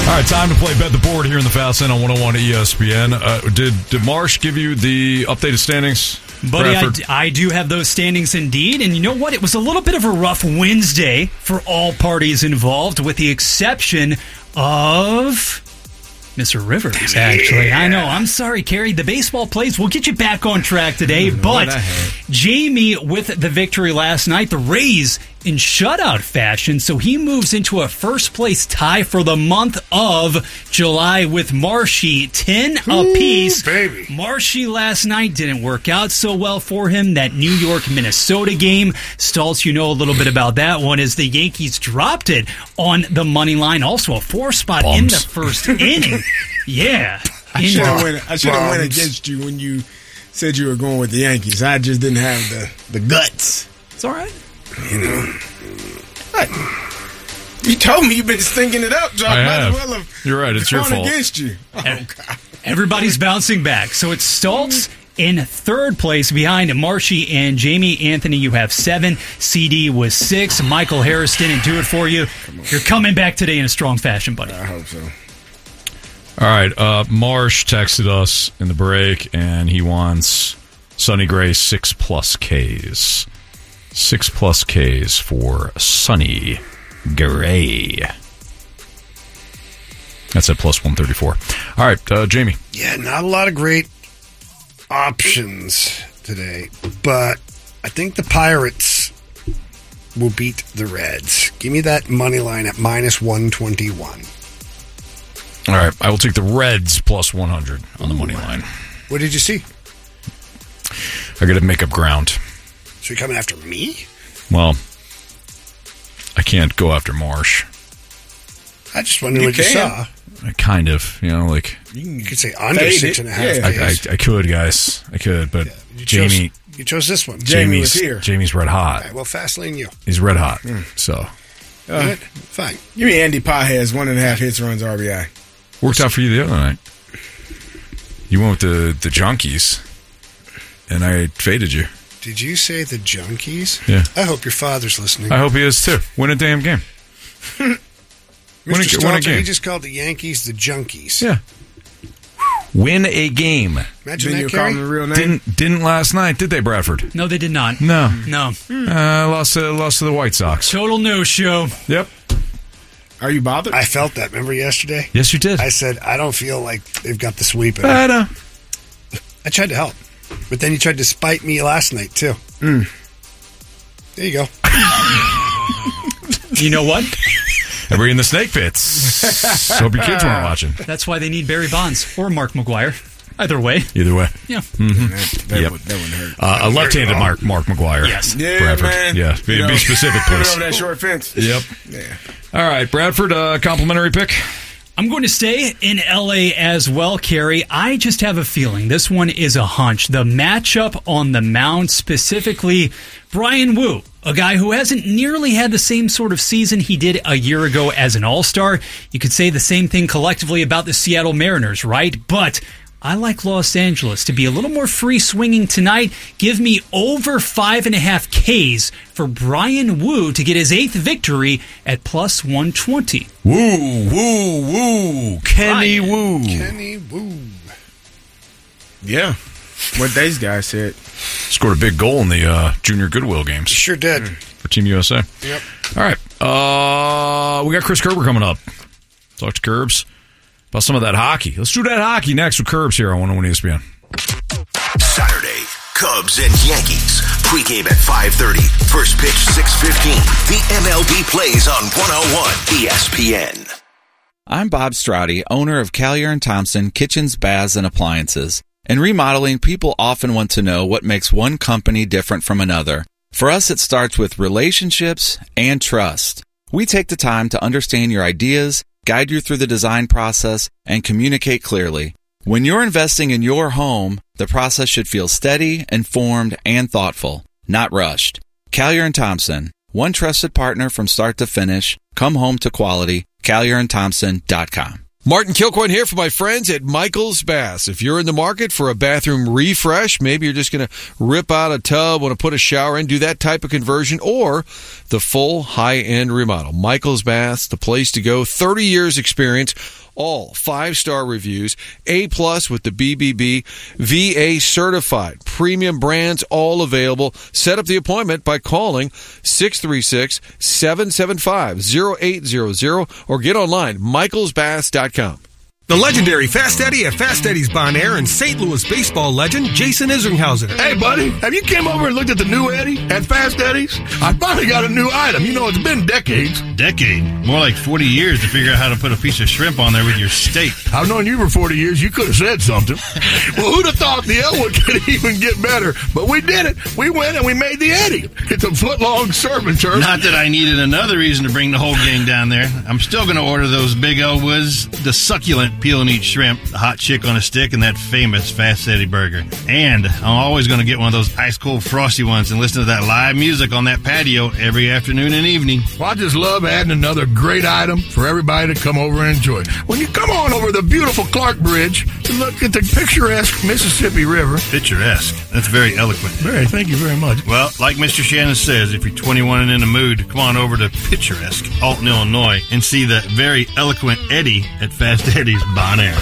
All right, time to play Bet the Board here in the Fast Lane on 101 ESPN. Did Marsh give you the updated standings? Buddy, I do have those standings indeed. And you know what? It was a little bit of a rough Wednesday for all parties involved, with the exception of Mr. Rivers, actually. I know. I'm sorry, Kerry. The baseball plays will get you back on track today. But Jamie with the victory last night, the Rays in shutout fashion, so he moves into a first-place tie for the month of July with Marshy, 10 apiece. Baby. Marshy last night didn't work out so well for him. That New York-Minnesota game, Stoltz, you know a little bit about that one, as the Yankees dropped it on the money line. Also a 4-spot in the first inning. Yeah. I should have went against you when you said you were going with the Yankees. I just didn't have the guts. It's all right. You know. What? You told me you've been stinking it up, John. I have. You're right. It's your fault. Against you. Oh, God. Everybody's bouncing back. So it's Stoltz in third place behind Marshy and Jamie. Anthony, you have 7. CD was 6. Michael Harris didn't do it for you. You're coming back today in a strong fashion, buddy. I hope so. All right. Marsh texted us in the break, and he wants Sonny Gray 6+ Ks. 6+ Ks for Sonny Gray. That's at plus 134. All right, Jamie. Yeah, not a lot of great options today, but I think the Pirates will beat the Reds. Give me that money line at minus 121. All right, I will take the Reds plus 100 on the money line. What did you see? I got to make up ground. So you're coming after me? Well, I can't go after Marsh. I just wondered what you saw. Kind of, like... You could say under 6.5. Yeah. I could, guys. I could, but Jamie... You chose this one. Jamie's here. Jamie's red hot. Right, well, fast lane you. He's red hot, so... Fine. Give me Andy Pages, 1.5 hits, runs, RBI. Worked out for you the other night. You went with the Junkies, and I faded you. Did you say the Junkies? Yeah. I hope your father's listening. I hope he is, too. Win a damn game. Mr. Stoltz, he just called the Yankees the Junkies. Yeah. Win a game. Imagine Didn't that, you call him Kerry. the real name? Didn't last night, did they, Bradford? No, they did not. No. No. Lost to the White Sox. Total no-show. Yep. Are you bothered? I felt that. Remember yesterday? Yes, you did. I said, I don't feel like they've got the sweep in I it. know. I tried to help. But then you tried to spite me last night, too. There you go. You know what? We're in the snake pits. Hope your kids weren't watching. That's why they need Barry Bonds or Mark McGuire. Either way. Either way. Yeah. That wouldn't hurt. A left-handed Mark McGuire. Yes. Yeah, Bradford. man. Yeah. Be specific, Put it please. over that short fence. Yep. Yeah. All right, Bradford, complimentary pick. I'm going to stay in L.A. as well, Kerry. I just have a feeling this one is a hunch. The matchup on the mound, specifically Bryan Woo, a guy who hasn't nearly had the same sort of season he did a year ago as an All-Star. You could say the same thing collectively about the Seattle Mariners, right? But I like Los Angeles to be a little more free-swinging tonight. Give me over 5.5 Ks for Bryan Woo to get his 8th victory at plus 120. Woo. Kenny Right. Woo. Kenny Woo. Yeah. What these guys said. Scored a big goal in the Junior Goodwill games Sure did. for Team USA. Yep. All right. We got Chris Kerber coming up. Talk to Kerbs about some of that hockey. Let's do that hockey next with Kerbs here on 101 ESPN. Saturday, Cubs and Yankees. Pregame at 5:30. First pitch 6:15. The MLB plays on 101 ESPN. I'm Bob Straudy, owner of Callier & Thompson Kitchens, Baths, and Appliances. In remodeling, people often want to know what makes one company different from another. For us, it starts with relationships and trust. We take the time to understand your ideas, guide you through the design process, and communicate clearly. When you're investing in your home, the process should feel steady, informed, and thoughtful, not rushed. Callier & Thompson, one trusted partner from start to finish. Come home to quality. CallierandThompson.com. Martin Kilcoyne here for my friends at Michael's Baths. If you're in the market for a bathroom refresh, maybe you're just going to rip out a tub, want to put a shower in, do that type of conversion, or the full high-end remodel. Michael's Baths, the place to go. 30 years experience, all 5-star reviews, A+ with the BBB, VA certified, premium brands, all available. Set up the appointment by calling 636-775-0800 or get online, michaelsbaths.com. The legendary Fast Eddie at Fast Eddie's Bon Air and St. Louis baseball legend Jason Isringhausen. Hey, buddy, have you came over and looked at the new Eddie at Fast Eddie's? I finally got a new item. You know, it's been decades. Decade? More like 40 years to figure out how to put a piece of shrimp on there with your steak. I've known you for 40 years. You could have said something. Well, who'd have thought the Elwood could even get better? But we did it. We went and we made the Eddie. It's a foot-long serving turn. Not that I needed another reason to bring the whole gang down there. I'm still going to order those big Elwoods, the succulent peel and eat shrimp, the hot chick on a stick, and that famous Fast Eddie burger. And I'm always going to get one of those ice-cold frosty ones and listen to that live music on that patio every afternoon and evening. Well, I just love adding another great item for everybody to come over and enjoy. When you come on over the beautiful Clark Bridge and look at the picturesque Mississippi River. Picturesque. That's very eloquent. Thank you very much. Well, like Mr. Shannon says, if you're 21 and in the mood, come on over to picturesque Alton, Illinois, and see the very eloquent Eddie at Fast Eddie's Bon Air.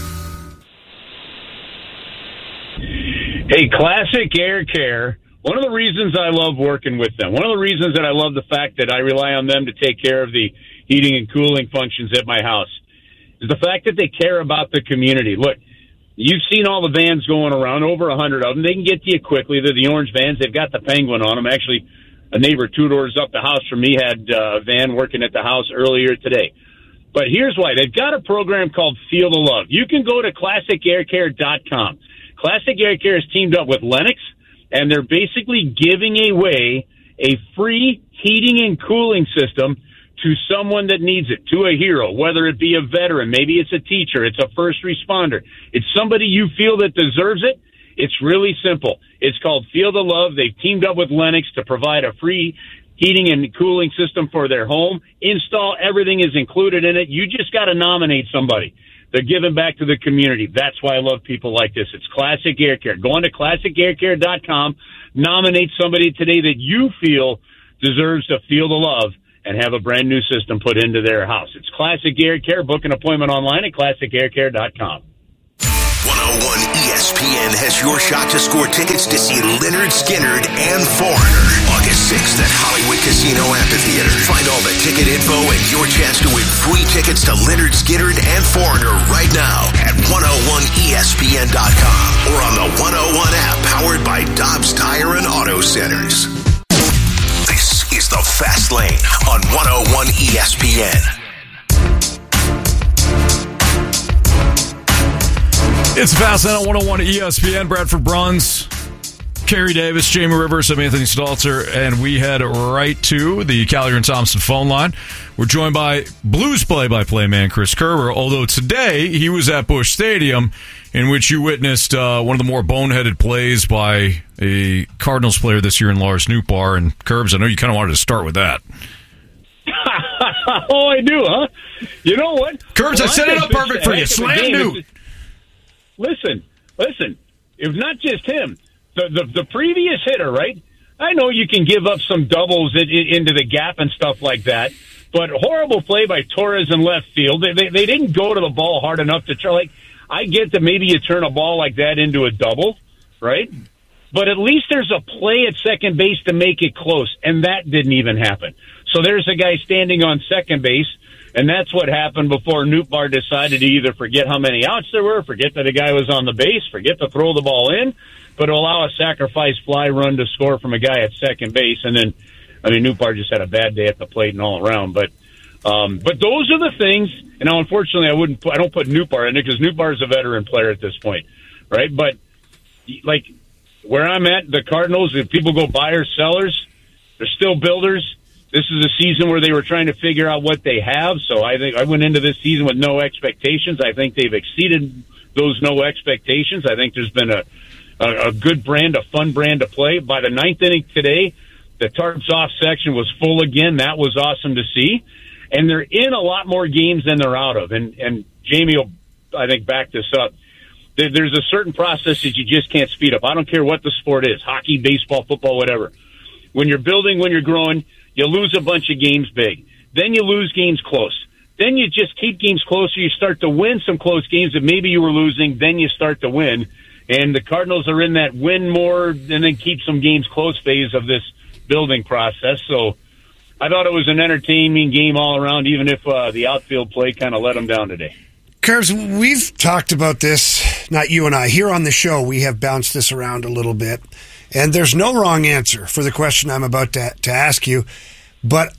Hey, Classic Air Care. One of the reasons I love working with them, one of the reasons that I love the fact that I rely on them to take care of the heating and cooling functions at my house, is the fact that they care about the community. Look, you've seen all the vans going around, over 100 of them. They can get to you quickly. They're the orange vans. They've got the penguin on them. Actually, a neighbor 2 doors up the house from me had a van working at the house earlier today. But here's why. They've got a program called Feel the Love. You can go to ClassicAirCare.com. Classic Air Care has teamed up with Lennox, and they're basically giving away a free heating and cooling system to someone that needs it, to a hero, whether it be a veteran, maybe it's a teacher, it's a first responder, it's somebody you feel that deserves it. It's really simple. It's called Feel the Love. They've teamed up with Lennox to provide a free heating and cooling system for their home. Install, everything is included in it. You just got to nominate somebody. They're giving back to the community. That's why I love people like this. It's Classic Air Care. Go on to ClassicAirCare.com. Nominate somebody today that you feel deserves to feel the love and have a brand new system put into their house. It's Classic Air Care. Book an appointment online at ClassicAirCare.com. 101 ESPN has your shot to score tickets to see Lynyrd Skynyrd and Foreigner August 6th at Hollywood Casino Amphitheater. Find all the ticket info and your chance to win free tickets to Lynyrd Skynyrd and Foreigner right now at 101ESPN.com or on the 101 app powered by Dobbs Tire and Auto Centers. This is the Fast Lane on 101 ESPN. It's Fast Lane on 101 ESPN. Bradford Bruns, Kerry Davis, Jamie Rivers, I'm Anthony Stalter, and we head right to the Callier and Thompson phone line. We're joined by Blues play-by-play man Chris Kerber, although today he was at Busch Stadium, in which you witnessed one of the more boneheaded plays by a Cardinals player this year in Lars Nootbaar. And Kerbs, I know you kind of wanted to start with that. Oh, I do, huh? You know what? Kerbs, I set it up perfect for you. Slam Noot. Listen. It's not just him. The previous hitter, right? I know you can give up some doubles into the gap and stuff like that, but horrible play by Torres in left field. They didn't go to the ball hard enough to try. Like, I get that maybe you turn a ball like that into a double, right? But at least there's a play at second base to make it close, and that didn't even happen. So there's a guy standing on second base, and that's what happened before Nootbaar decided to either forget how many outs there were, forget that a guy was on the base, forget to throw the ball in, but allow a sacrifice fly run to score from a guy at second base. And then, Nootbaar just had a bad day at the plate and all around. But those are the things. And now, unfortunately, I don't put Nootbaar in it because Nootbaar is a veteran player at this point, right? But like where I'm at, the Cardinals, if people go buyers, sellers, they're still builders. This is a season where they were trying to figure out what they have. So I think I went into this season with no expectations. I think they've exceeded those no expectations. I think there's been a good brand, a fun brand to play. By the ninth inning today, the tarps off section was full again. That was awesome to see. and they're in a lot more games than they're out of. And Jamie will, I think, back this up. There's a certain process that you just can't speed up. I don't care what the sport is, hockey, baseball, football, whatever. When you're building, when you're growing, you lose a bunch of games big. Then you lose games close. Then you just keep games closer. You start to win some close games that maybe you were losing. Then you start to win. And the Cardinals are in that win more and then keep some games close phase of this building process. So I thought it was an entertaining game all around, even if the outfield play kind of let them down today. Curbs, we've talked about this, not you and I. Here on the show, we have bounced this around a little bit. And there's no wrong answer for the question I'm about to ask you. But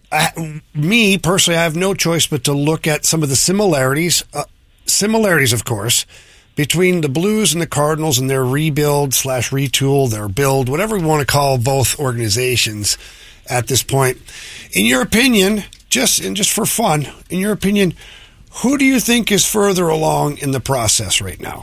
me, personally, I have no choice but to look at some of the similarities, of course, between the Blues and the Cardinals and their rebuild/retool, their build, whatever we want to call both organizations at this point. In your opinion, just for fun, in your opinion, who do you think is further along in the process right now?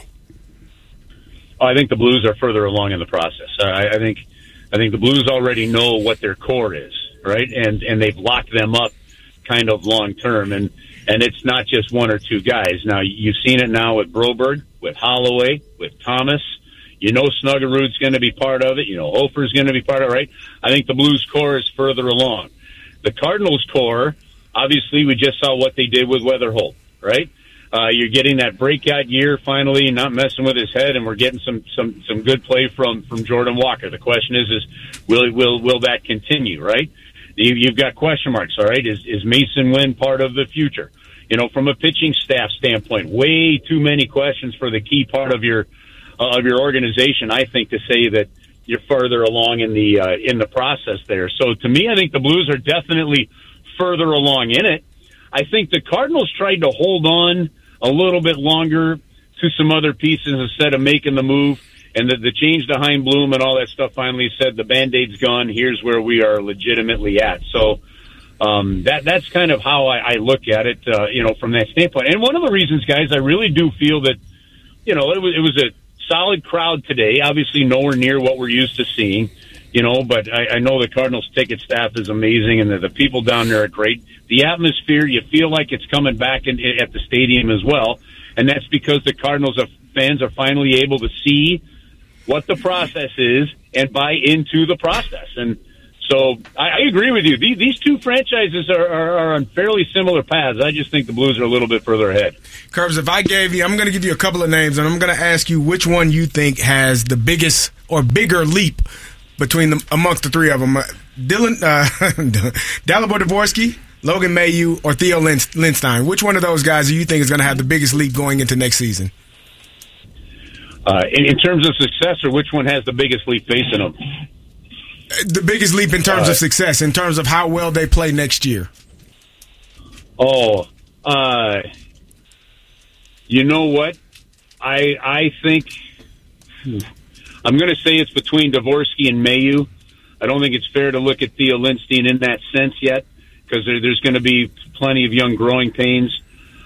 I think the Blues are further along in the process. I think the Blues already know what their core is, right? And they've locked them up kind of long term. And it's not just one or two guys. Now, you've seen it now with Broberg, with Holloway, with Thomas. You know Snuggerud's going to be part of it. You know Hofer's going to be part of it, right? I think the Blues core is further along. The Cardinals core, obviously, we just saw what they did with Weatherholt, right? You're getting that breakout year finally, not messing with his head, and we're getting some good play from Jordan Walker. The question is will that continue, right? You've got question marks, all right? Is Mason Wynn part of the future? You know, from a pitching staff standpoint, way too many questions for the key part of your organization, I think, to say that you're further along in the process there. So to me, I think the Blues are definitely further along in it. I think the Cardinals tried to hold on a little bit longer to some other pieces instead of making the move. And the change to Chaim Bloom and all that stuff finally said the Band-Aid's gone. Here's where we are legitimately at. So that's kind of how I look at it, from that standpoint. And one of the reasons, guys, I really do feel that, it was a solid crowd today. Obviously nowhere near what we're used to seeing, but I know the Cardinals ticket staff is amazing and the people down there are great. The atmosphere, you feel like it's coming back at the stadium as well. And that's because the Cardinals fans are finally able to see what the process is and buy into the process. And so I agree with you. These two franchises are on fairly similar paths. I just think the Blues are a little bit further ahead. Curbs, I'm going to give you a couple of names, and I'm going to ask you which one you think has the biggest or bigger leap amongst the three of them. Dalibor Dvorsky, Logan Mailloux, or Theo Lindstein. Which one of those guys do you think is going to have the biggest leap going into next season? In terms of success, or which one has the biggest leap facing them? The biggest leap in terms of success, in terms of how well they play next year. You know what? I think I'm going to say it's between Dvorsky and Mailloux. I don't think it's fair to look at Theo Lindstein in that sense yet, because there's going to be plenty of young growing pains.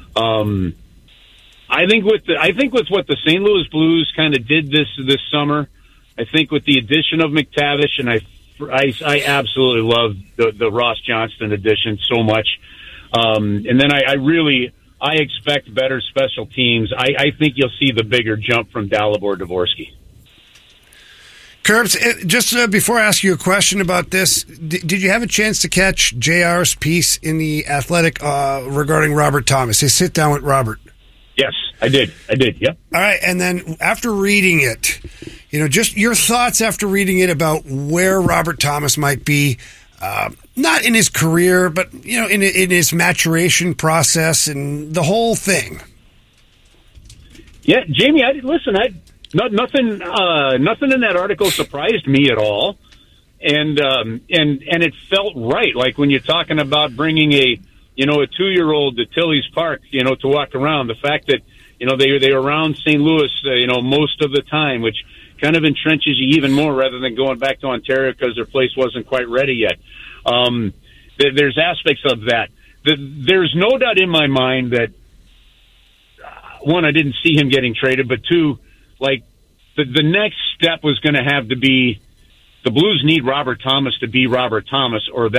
I think with what the St. Louis Blues kind of did this summer, I think with the addition of McTavish, and I absolutely love the Ross Johnston addition so much. And then I expect better special teams. I think you'll see the bigger jump from Dalibor Dvorsky. Curbs, just before I ask you a question about this, did you have a chance to catch JR's piece in The Athletic regarding Robert Thomas? His sit down with Robert. Yes, I did. Yep. All right. And then after reading it, just your thoughts after reading it about where Robert Thomas might be, not in his career, but, in his maturation process and the whole thing. Yeah, Jamie, nothing in that article surprised me at all. And it felt right. Like when you're talking about bringing a 2-year-old to Tilly's Park, to walk around, the fact that, they were around St. Louis, most of the time, which kind of entrenches you even more rather than going back to Ontario because their place wasn't quite ready yet. There's aspects of that. There's no doubt in my mind that, one, I didn't see him getting traded, but two, like the next step was going to have to be the Blues need Robert Thomas to be Robert Thomas, or that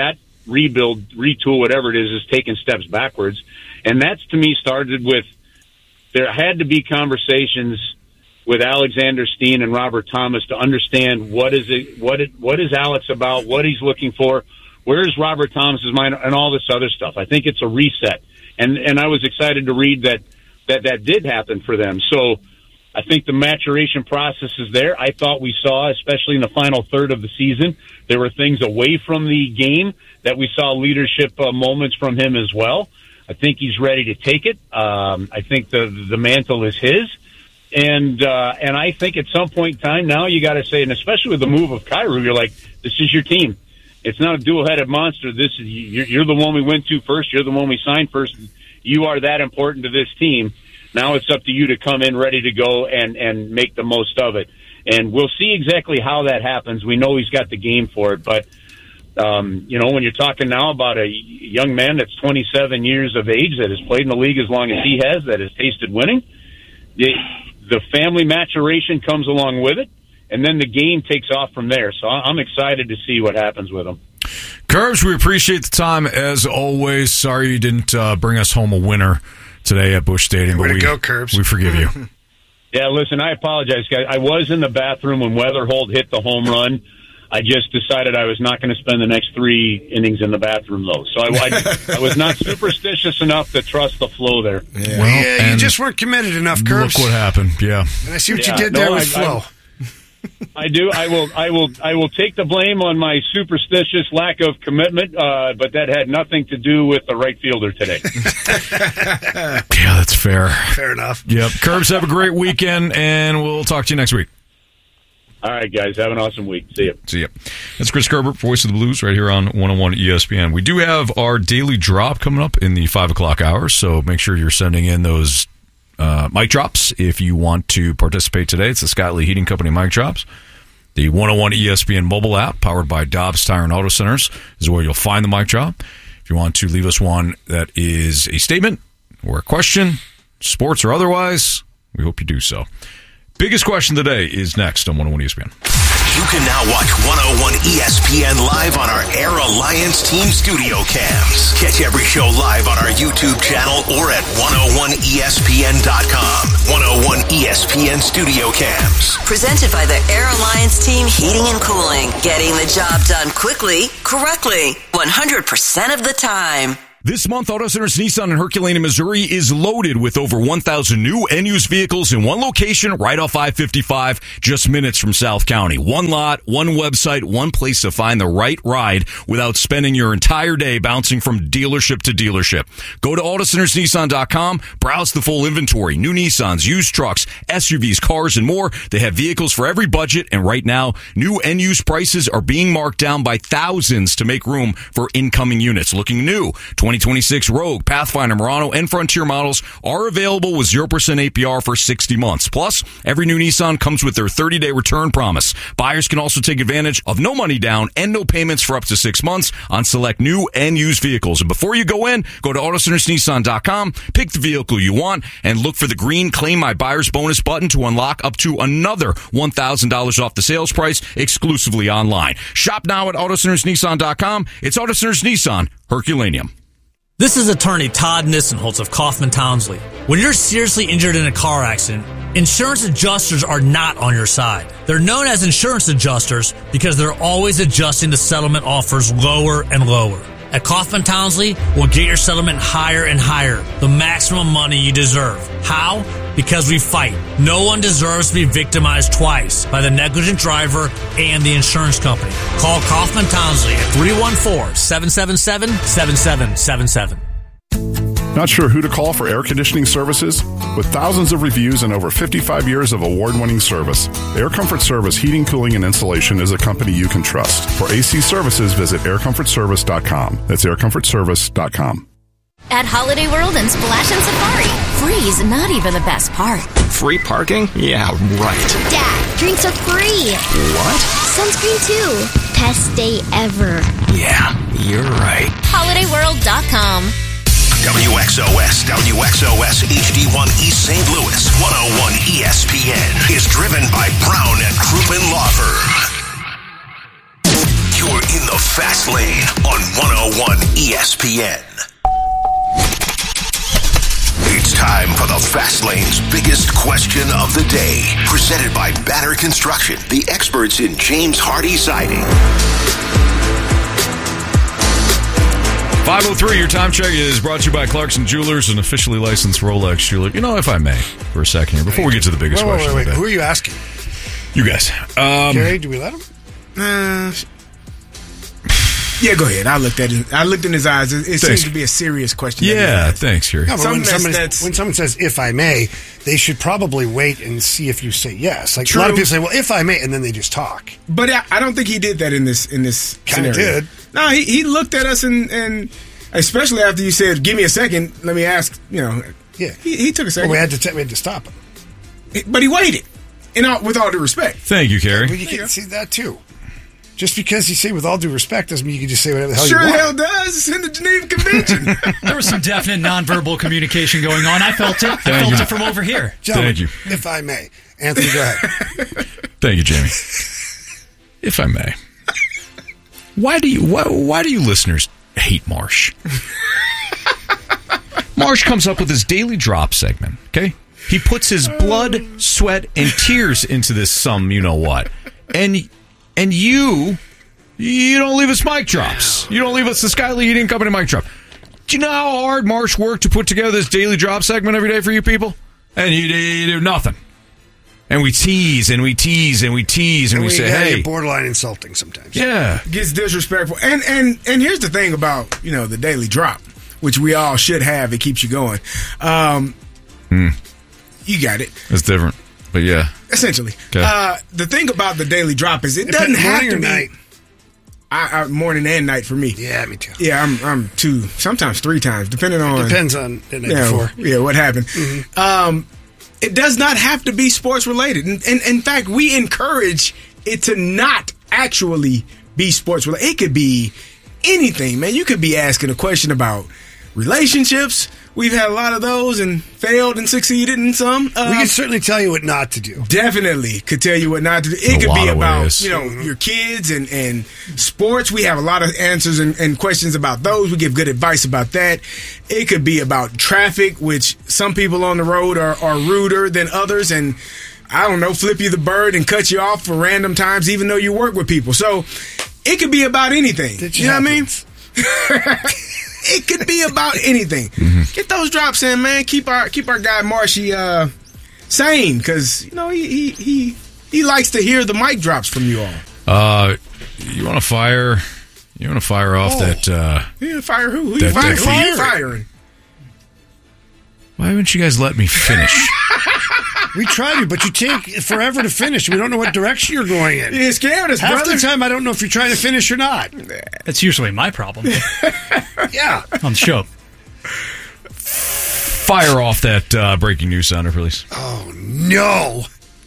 rebuild, retool, whatever it is taking steps backwards. And that's, to me, started with there had to be conversations with Alexander Steen and Robert Thomas to understand what is Alex about, what he's looking for, where is Robert Thomas's mind, and all this other stuff. I think it's a reset. And I was excited to read that did happen for them. So I think the maturation process is there. I thought we saw, especially in the final third of the season, there were things away from the game that we saw leadership moments from him as well. I think he's ready to take it. I think the mantle is his. And I think at some point in time now you got to say, and especially with the move of Kyrou, you're like, this is your team. It's not a dual-headed monster. This is you're the one we went to first. You're the one we signed first. You are that important to this team. Now it's up to you to come in ready to go and make the most of it. And we'll see exactly how that happens. We know he's got the game for it. But, when you're talking now about a young man that's 27 years of age that has played in the league as long as he has, that has tasted winning, the family maturation comes along with it. And then the game takes off from there. So I'm excited to see what happens with him. Curbs, we appreciate the time as always. Sorry you didn't bring us home a winner today at Busch Stadium. Way to go, Curbs. We forgive you. Yeah, listen, I apologize, guys. I was in the bathroom when Weatherholt hit the home run. I just decided I was not going to spend the next 3 innings in the bathroom, though. So I was not superstitious enough to trust the flow there. Yeah, well, you just weren't committed enough, Curbs. Look what happened, yeah. And I see what you did there with flow. I do. I will take the blame on my superstitious lack of commitment, but that had nothing to do with the right fielder today. Yeah, that's fair. Fair enough. Yep. Curbs, have a great weekend, and we'll talk to you next week. All right, guys. Have an awesome week. See you. See you. That's Chris Gerbert, Voice of the Blues, right here on 101 ESPN. We do have our daily drop coming up in the 5 o'clock hour, so make sure you're sending in those mic drops if you want to participate today. It's the Scott Lee Heating Company mic drops. The 101 ESPN mobile app, powered by Dobbs Tire and Auto Centers, is where you'll find the mic drop. If you want to leave us one that is a statement or a question, sports or otherwise, we hope you do so. Biggest question today is next on 101 ESPN. You can now watch 101 ESPN live on our Air Alliance Team Studio Cams. Catch every show live on our YouTube channel or at 101ESPN.com. 101 ESPN Studio Cams. Presented by the Air Alliance Team Heating and Cooling. Getting the job done quickly, correctly, 100% of the time. This month, Auto Centers Nissan in Herculaneum, Missouri is loaded with over 1,000 new and used vehicles in one location right off I-55, just minutes from South County. One lot, one website, one place to find the right ride without spending your entire day bouncing from dealership to dealership. Go to AutoCentersNissan.com, browse the full inventory, new Nissans, used trucks, SUVs, cars, and more. They have vehicles for every budget, and right now, new and used prices are being marked down by thousands to make room for incoming units. Looking new, 2026 Rogue, Pathfinder, Murano, and Frontier models are available with 0% APR for 60 months. Plus, every new Nissan comes with their 30-day return promise. Buyers can also take advantage of no money down and no payments for up to 6 months on select new and used vehicles. And before you go in, go to AutoCentersNissan.com, pick the vehicle you want, and look for the green Claim My Buyer's Bonus button to unlock up to another $1,000 off the sales price exclusively online. Shop now at AutoCentersNissan.com. It's Auto Centers Nissan, Herculaneum. This is attorney Todd Nissenholtz of Kaufman Townsley. When you're seriously injured in a car accident, insurance adjusters are not on your side. They're known as insurance adjusters because they're always adjusting the settlement offers lower and lower. At Kaufman Townsley, we'll get your settlement higher and higher, the maximum money you deserve. How? Because we fight. No one deserves to be victimized twice by the negligent driver and the insurance company. Call Kaufman Townsley at 314-777-7777. Not sure who to call for air conditioning services? With thousands of reviews and over 55 years of award-winning service, Air Comfort Service Heating, Cooling, and Installation is a company you can trust. For AC services, visit aircomfortservice.com. That's aircomfortservice.com. At Holiday World and Splash and Safari, free is not even the best part. Free parking? Yeah, right. Dad, drinks are free. What? Sunscreen too. Best day ever. Yeah, you're right. HolidayWorld.com. WXOS HD1 East St. Louis 101 ESPN is driven by Brown and Crouppen Law Firm. You're in the fast lane on 101 101 ESPN. It's time for the Fast Lane's biggest question of the day. Presented by Banner Construction, the experts in James Hardy Siding. 5:03, your time check is brought to you by Clarkson Jewelers, an officially licensed Rolex jeweler. You know, if I may, for a second here, before we get to the biggest question. Wait. Who are you asking? You guys. Gary, do we let him? Yeah, go ahead. I looked in his eyes. It seems to be a serious question. Yeah, thanks, Gary. No, but when someone says, if I may, they should probably wait and see if you say yes. Like, a lot of people say, well, if I may, and then they just talk. But I don't think he did that in this kind of scenario. did. No, he looked at us and especially after you said, give me a second, let me ask, Yeah. He took a second. Well, we had to stop him. But he waited. With all due respect. Thank you, Gary. Well, you can see that, too. Just because you say with all due respect doesn't mean you can just say whatever the hell you want. Sure the hell does. It's in the Geneva Convention. There was some definite nonverbal communication going on. I felt it. I felt it from over here. Gentlemen, Thank you. If I may. Anthony, go ahead. Thank you, Jamie. If I may. Why do you listeners hate Marsh? Marsh comes up with his daily drop segment, okay? He puts his blood, sweat, and tears into this you-know-what. And you don't leave us mic drops. You don't leave us the Skyly Heating Company mic drop. Do you know how hard Marsh worked to put together this daily drop segment every day for you people? And you do nothing. And we tease and we tease and we tease and we say, hey. Borderline insulting sometimes. Yeah. Gets disrespectful. And here's the thing about, the daily drop, which we all should have. It keeps you going. You got it. It's different. But yeah. Essentially. Okay. The thing about the daily drop is it doesn't have to be night. Morning and night for me. Yeah, me too. Yeah, I'm 2, sometimes 3 times, depending on. Depends on the night before. Yeah, what happened. Mm-hmm. It does not have to be sports related. And in fact, we encourage it to not actually be sports related. It could be anything, man. You could be asking a question about relationships. We've had a lot of those and failed and succeeded in some. We can certainly tell you what not to do. Definitely could tell you what not to do. It could be about, your kids and sports. We have a lot of answers and questions about those. We give good advice about that. It could be about traffic, which some people on the road are ruder than others. And I don't know, flip you the bird and cut you off for random times, even though you work with people. So it could be about anything. You know what I mean? It could be about anything. Mm-hmm. Get those drops in, man. Keep our guy Marshy sane, because he likes to hear the mic drops from you all. You want to fire off that? Fire who? Who you firing? Why haven't you guys let me finish? We tried to, but you take forever to finish. We don't know what direction you're going in. You're scared us, Half brother. the time, I don't know if you're trying to finish or not. That's usually my problem. Yeah. On the show. Fire off that breaking news sounder, please. Oh, no.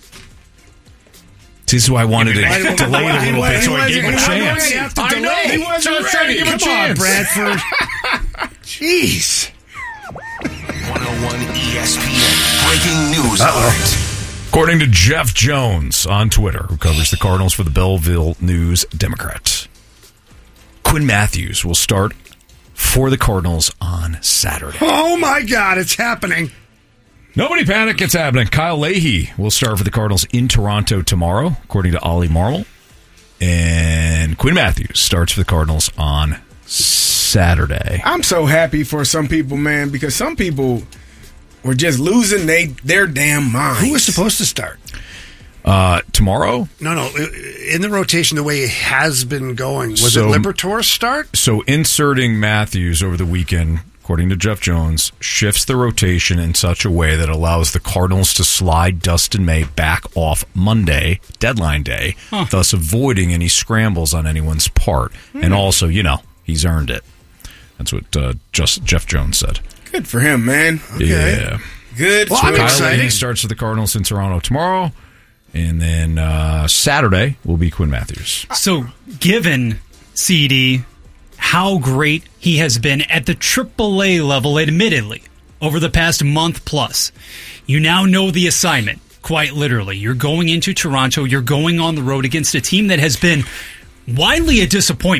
This is why I wanted to delay it a little bit, so I gave him a chance. I know. He wasn't trying to give him a chance. Come on, Bradford. Jeez. 101 ESPN breaking news alert. According to Jeff Jones on Twitter, who covers the Cardinals for the Belleville News Democrat, Quinn Matthews will start for the Cardinals on Saturday. Oh, my God, it's happening. Nobody panic, it's happening. Kyle Leahy will start for the Cardinals in Toronto tomorrow, according to Ollie Marmol. And Quinn Matthews starts for the Cardinals on Saturday. I'm so happy for some people, man, because some people were just losing their damn minds. Who was supposed to start? Tomorrow? No. In the rotation, the way it has been going, was it Liberatore start? So inserting Matthews over the weekend, according to Jeff Jones, shifts the rotation in such a way that allows the Cardinals to slide Dustin May back off Monday, deadline day, thus avoiding any scrambles on anyone's part. And also, he's earned it. That's what Jeff Jones said. Good for him, man. Okay. Yeah. Good. Well, Kyle exciting. Leahy starts for the Cardinals in Toronto tomorrow. And then Saturday will be Quinn Matthews. So, given CD how great he has been at the AAA level, admittedly, over the past month plus, you now know the assignment, quite literally. You're going into Toronto. You're going on the road against a team that has been widely a disappointment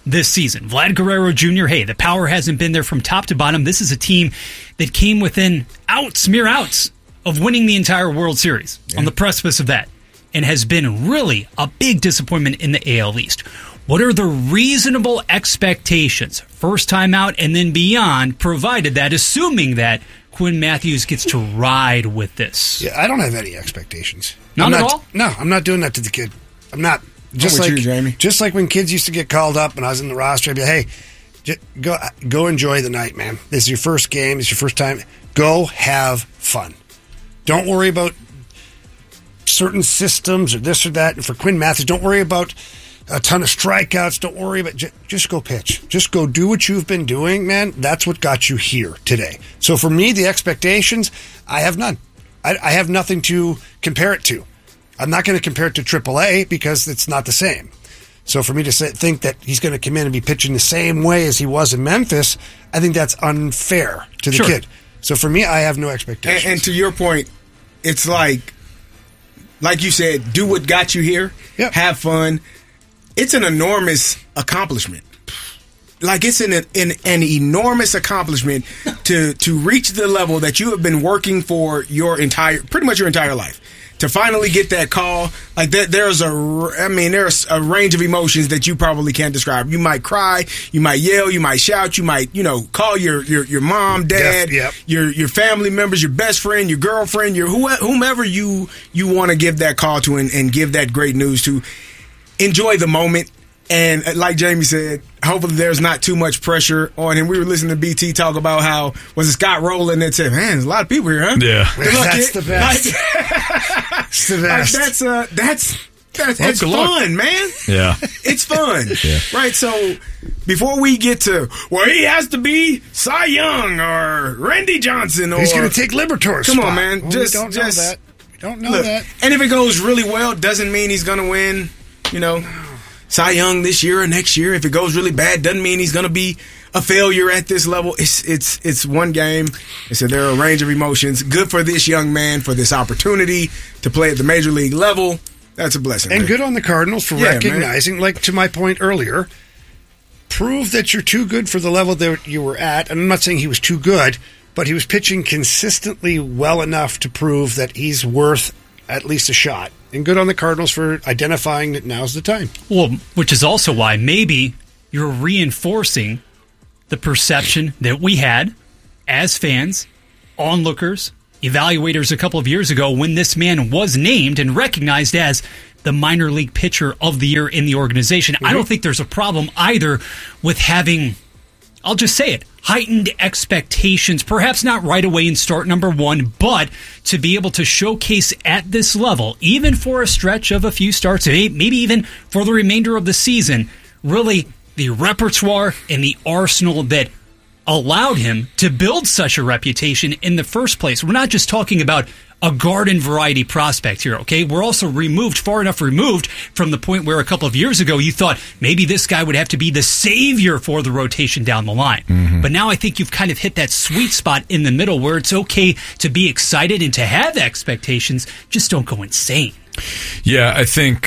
this season. Vlad Guerrero Jr., hey, the power hasn't been there from top to bottom. This is a team that came within mere outs of winning the entire World Series, on the precipice of that, and has been really a big disappointment in the AL East. What are the reasonable expectations, first time out and then beyond, provided that, assuming that Quinn Matthews gets to ride with this? Yeah, I don't have any expectations. Not at all? No, I'm not doing that to the kid. I'm not. Just like you, Jamie. Just like when kids used to get called up and I was in the roster, I'd be like, hey, go enjoy the night, man. This is your first game. It's your first time. Go have fun. Don't worry about certain systems or this or that. And for Quinn Matthews, don't worry about a ton of strikeouts. Don't worry about just go pitch. Just go do what you've been doing, man. That's what got you here today. So for me, the expectations, I have none. I have nothing to compare it to. I'm not going to compare it to AAA because it's not the same. So for me to think that he's going to come in and be pitching the same way as he was in Memphis, I think that's unfair to the kid. So for me, I have no expectations. And to your point, it's like you said, do what got you here. Yep. Have fun. It's an enormous accomplishment. Like, it's an enormous accomplishment to reach the level that you have been working for pretty much your entire life. To finally get that call, like that, there's a range of emotions that you probably can't describe. You might cry, you might yell, you might shout, you might, call your mom, dad, your family members, your best friend, your girlfriend, whomever you want to give that call to and give that great news to. Enjoy the moment. And like Jamie said, hopefully there's not too much pressure on him. We were listening to BT talk about how, was it Scott Rowland that said, man, there's a lot of people here, huh? Yeah. That's the best. It's the best. It's fun, man. Yeah. It's fun. Yeah. Right? So before we get to, well, he has to be Cy Young or Randy Johnson or... He's going to take Libertor's Come spot. on, man. Well, we don't know that. We don't know that. And if it goes really well, doesn't mean he's going to win, Cy Young this year or next year. If it goes really bad, doesn't mean he's going to be a failure at this level. It's one game. So there are a range of emotions. Good for this young man for this opportunity to play at the major league level. That's a blessing. And good on the Cardinals for recognizing, like to my point earlier, prove that you're too good for the level that you were at. And I'm not saying he was too good, but he was pitching consistently well enough to prove that he's worth at least a shot. And good on the Cardinals for identifying that now's the time. Well, which is also why maybe you're reinforcing the perception that we had as fans, onlookers, evaluators a couple of years ago when this man was named and recognized as the minor league pitcher of the year in the organization. Mm-hmm. I don't think there's a problem either with having, I'll just say it, heightened expectations, perhaps not right away in start number one, but to be able to showcase at this level, even for a stretch of a few starts, maybe even for the remainder of the season, really the repertoire and the arsenal that allowed him to build such a reputation in the first place. We're not just talking about a garden variety prospect here, okay? We're also far enough removed from the point where a couple of years ago you thought maybe this guy would have to be the savior for the rotation down the line. Mm-hmm. But now I think you've kind of hit that sweet spot in the middle where it's okay to be excited and to have expectations, just don't go insane. Yeah, I think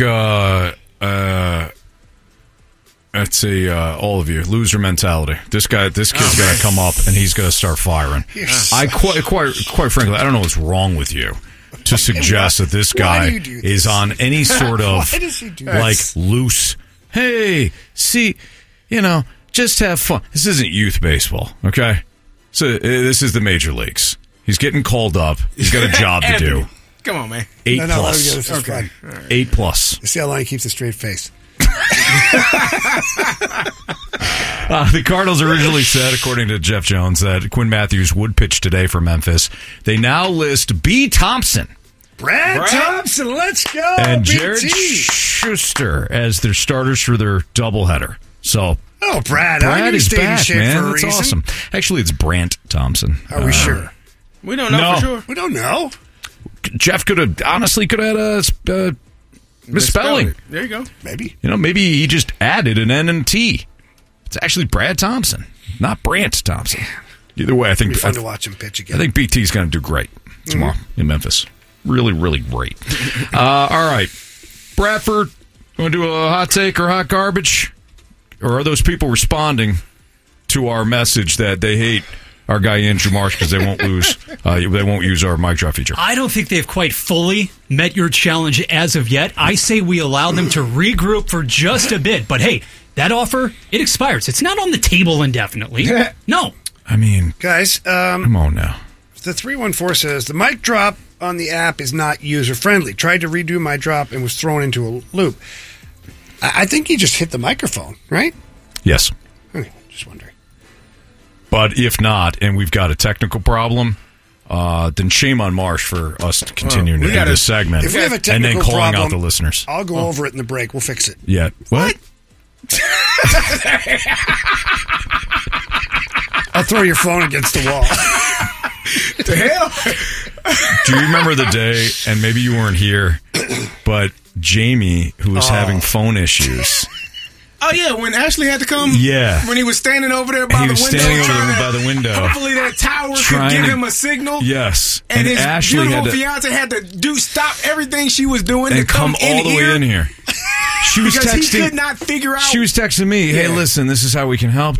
I'd say all of you, loser mentality. This kid's going to come up and he's going to start firing. I quite frankly, I don't know what's wrong with you to suggest that this guy is on any sort of like loose. Hey, see, just have fun. This isn't youth baseball, okay? So this is the major leagues. He's getting called up. He's got a job to do. Come on, man. 8 plus. Okay. 8 plus. See how long he keeps a straight face. The Cardinals originally said, according to Jeff Jones, that Quinn Matthews would pitch today for Memphis. They now list B. Thompson. Brad Thompson, let's go. And BT. Jared Schuster as their starters for their doubleheader. So, Brad is back, man. For a That's reason. awesome. Actually, it's Brant Thompson. Are we sure? We don't know for sure. We don't know. Jeff could have had a misspelling. There you go. Maybe. Maybe he just added an N and T. It's actually Brad Thompson, not Brant Thompson. Either way, I think it'll be fun to watch him pitch again. I think BT's going to do great tomorrow in Memphis. Really, really great. All right, Bradford, want to do a hot take or hot garbage? or are those people responding to our message that they hate our guy Andrew Marsh because they won't use our mic drop feature? I don't think they've quite fully met your challenge as of yet. I say we allow them to regroup for just a bit. But hey, that offer, it expires. It's not on the table indefinitely. No. I mean, guys, come on now. The 314 says, the mic drop on the app is not user-friendly. Tried to redo my drop and was thrown into a loop. I think he just hit the microphone, right? Yes. Okay, just wondering. But if not, and we've got a technical problem, then shame on Marsh for us continuing to do this segment. If we have a and technical then calling problem, out the listeners. I'll go over it in the break. We'll fix it. Yeah. What? I'll throw your phone against the wall. The hell? Do you remember the day, and maybe you weren't here, but Jamie, who was having phone issues. Oh, yeah, when Ashley had to come? Yeah. When he was standing over there by He the was window. standing over there by the window. Hopefully that tower could give him a signal. Yes. And his Ashley beautiful had to fiance had to stop everything she was doing and to come all the way in here. She was because texting. he could not figure out. She was texting me, "Hey, listen, this is how we can help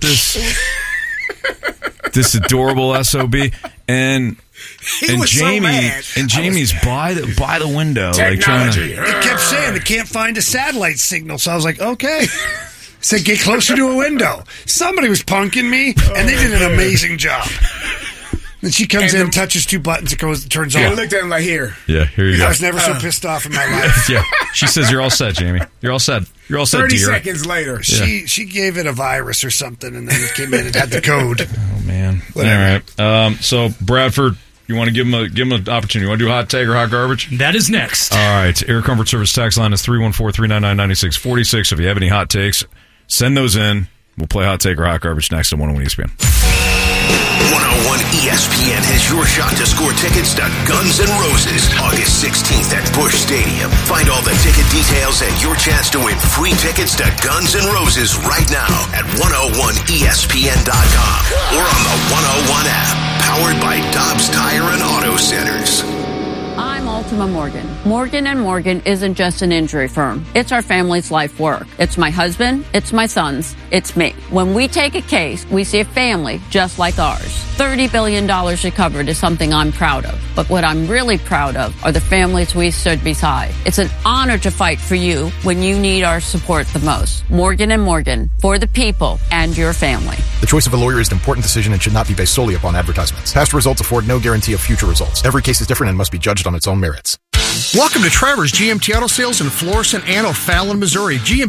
this adorable SOB." And Jamie's by the window, like trying to. He kept saying they can't find a satellite signal, so I was like, okay. Said get closer to a window. Somebody was punking me, and they did an amazing job. Then she comes in, touches two buttons, it turns on. I looked at him like, here. Yeah, here you go. I was never so pissed off in my life. Yeah, she says you're all set, Jamie. You're all set. You're all set, 30 dear. seconds later. She gave it a virus or something, and then it came in and had the code. Oh man! Whatever. All right. So Bradford, you want to give him an opportunity? You want to do hot take or hot garbage? That is next. All right. Air Comfort Service tax line is 314-399-9646. If you have any hot takes, send those in. We'll play hot take or hot garbage next on 101 ESPN. 101 ESPN has your shot to score tickets to Guns N' Roses August 16th at Busch Stadium. Find all the ticket details and your chance to win free tickets to Guns N' Roses right now at 101ESPN.com or on the 101 app. Powered by Dobbs Tire and Auto Centers. I'm Ultima Morgan. Morgan & Morgan isn't just an injury firm. It's our family's life work. It's my husband, it's my sons, it's me. When we take a case, we see a family just like ours. $30 billion recovered is something I'm proud of. But what I'm really proud of are the families we stood beside. It's an honor to fight for you when you need our support the most. Morgan & Morgan, for the people and your family. The choice of a lawyer is an important decision and should not be based solely upon advertisements. Past results afford no guarantee of future results. Every case is different and must be judged on its own merits. Welcome to Trevor's GMT Auto Sales in Florissant and O'Fallon, Missouri. GMT